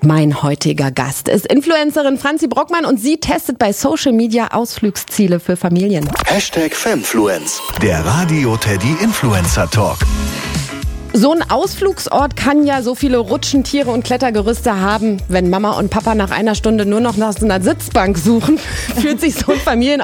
Mein heutiger Gast ist Influencerin Franzi Brockmann und sie testet bei Social Media Ausflugsziele für Familien. #Femfluence, der Radio Teddy Influencer Talk. So ein Ausflugsort kann ja so viele Rutschen, Tiere und Klettergerüste haben. Wenn Mama und Papa nach einer Stunde nur noch nach so einer Sitzbank suchen, fühlt sich so ein